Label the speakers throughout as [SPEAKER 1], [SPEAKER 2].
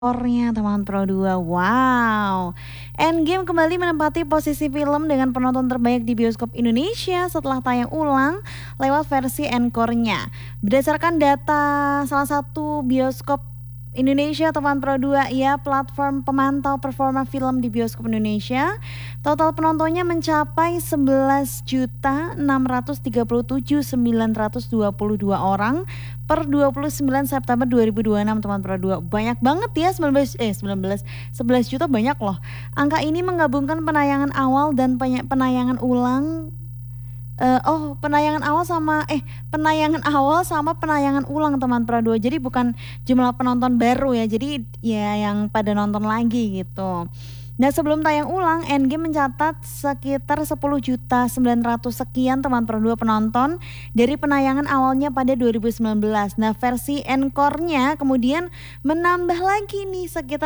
[SPEAKER 1] Skornya teman Pro 2, wow. Endgame kembali menempati posisi film dengan penonton terbanyak di bioskop Indonesia setelah tayang ulang lewat versi encore-nya. Berdasarkan data salah satu bioskop Indonesia teman Pro 2 ya, platform pemantau performa film di bioskop Indonesia, total penontonnya mencapai 11.637.922 orang per 29 September 2026 teman Pro 2. Banyak banget ya, 11 juta banyak loh. Angka ini menggabungkan penayangan awal dan penayangan ulang. Penayangan awal sama penayangan ulang teman Pro 2. Jadi bukan jumlah penonton baru ya. Jadi ya yang pada nonton lagi gitu. Nah, sebelum tayang ulang, Endgame mencatat sekitar 10.900.000 sekian teman Pro 2 penonton dari penayangan awalnya pada 2019. Nah, versi encore-nya kemudian menambah lagi nih sekitar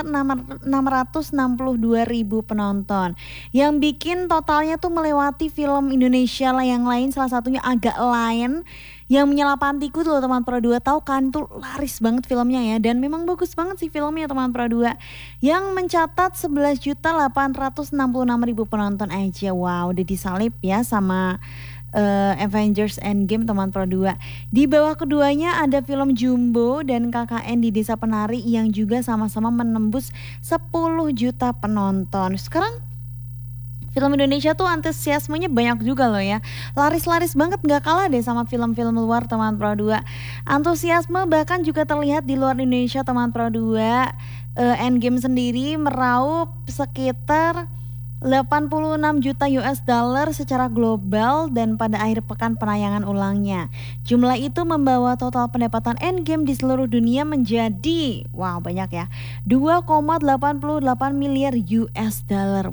[SPEAKER 1] 662.000 penonton. Yang bikin totalnya tuh melewati film Indonesia lah yang lain, salah satunya Agak Lain yang menyela pantiku tuh teman Pro 2. Tahu kan tuh laris banget filmnya ya, dan memang bagus banget sih filmnya teman Pro 2 yang mencatat 11.866.000 penonton aja. Wow, udah disalip ya sama Avengers Endgame teman Pro 2. Di bawah keduanya ada film Jumbo dan KKN di Desa Penari yang juga sama-sama menembus 10 juta penonton. Sekarang film Indonesia tuh antusiasmenya banyak juga loh ya. Laris-laris banget, gak kalah deh sama film-film luar teman Pro 2. Antusiasme bahkan juga terlihat di luar Indonesia teman Pro 2. Endgame sendiri meraup sekitar 86 juta US dollar secara global dan pada akhir pekan penayangan ulangnya. Jumlah itu membawa total pendapatan Endgame di seluruh dunia menjadi, wow banyak ya, 2,88 miliar US dollar.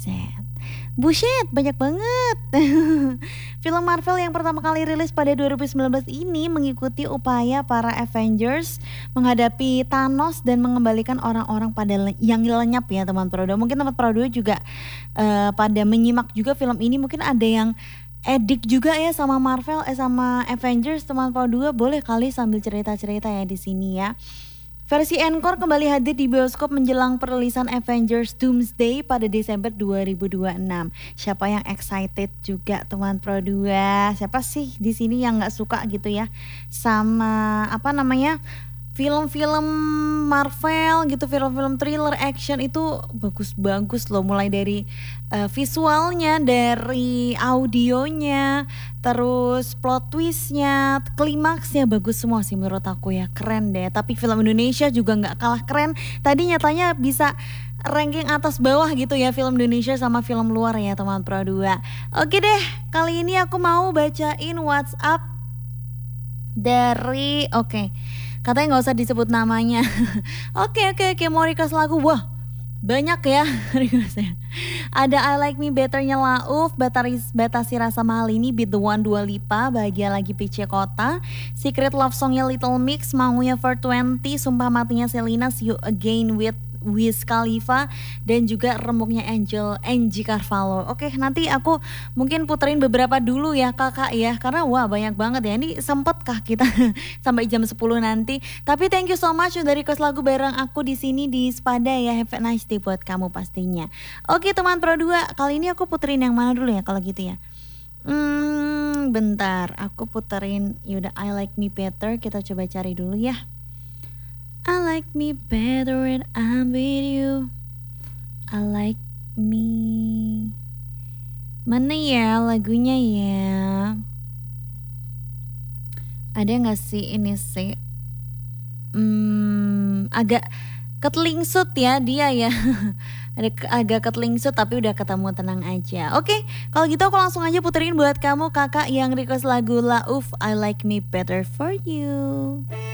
[SPEAKER 1] Buset, banyak banget. Film Marvel yang pertama kali rilis pada 2019 ini mengikuti upaya para Avengers menghadapi Thanos dan mengembalikan orang-orang pada yang lenyap ya teman Pro 2. Mungkin teman Pro 2 juga pada menyimak juga film ini, mungkin ada yang edik juga ya sama Marvel sama Avengers teman Pro 2. Boleh kali sambil cerita-cerita ya di sini ya. Versi encore kembali hadir di bioskop menjelang perilisan Avengers Doomsday pada Desember 2026. Siapa yang excited juga teman Pro 2? Siapa sih di sini yang nggak suka gitu ya sama film-film Marvel gitu, film-film thriller action itu bagus-bagus loh, mulai dari visualnya, dari audionya, terus plot twistnya, klimaksnya bagus semua sih menurut aku ya, keren deh. Tapi film Indonesia juga nggak kalah keren. Tadi nyatanya bisa ranking atas bawah gitu ya film Indonesia sama film luar ya teman Pro 2. Oke deh, kali ini aku mau bacain WhatsApp dari katanya gak usah disebut namanya. Oke, mau request lagu. Wah, banyak ya requestnya. Ada I Like Me Better-nya Lauf, Batasi Rasa Mahal Ini, Beat the One Dua Lipa, Bahagia Lagi PC Kota, Secret Love Song-nya Little Mix, Maunya 420, Sumpah Matinya Selena, See You Again with Wiz Khalifa, dan juga Remuknya Angie Carvalho. Oke, nanti aku mungkin puterin beberapa dulu ya kakak ya, karena wah banyak banget ya. Ini sempetkah kita sampai jam 10 nanti. Tapi thank you so much udah request lagu bareng aku di sini di Spada ya. Have a nice day buat kamu pastinya. Oke teman Pro 2, kali ini aku puterin yang mana dulu ya kalau gitu ya. Bentar, aku puterin yaudah I Like Me Better. Kita coba cari dulu ya. I like me better when I'm with you. I like me. Mana ya lagunya ya? Ada gak sih ini sih? Agak ketelingsut ya dia ya. Agak ketelingsut tapi udah ketemu, tenang aja. Oke, kalau gitu aku langsung aja puterin buat kamu kakak yang request lagu Lauf I Like Me Better for You.